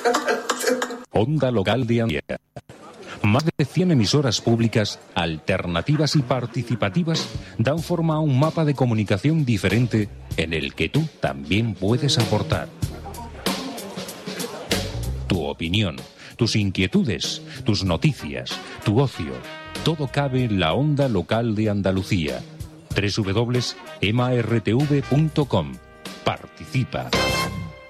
Onda Local de Andalucía. Más de 100 emisoras públicas, alternativas y participativas dan forma a un mapa de comunicación diferente en el que tú también puedes aportar. Tu opinión, tus inquietudes, tus noticias, tu ocio, todo cabe en la Onda Local de Andalucía. www.emartv.com. Participa.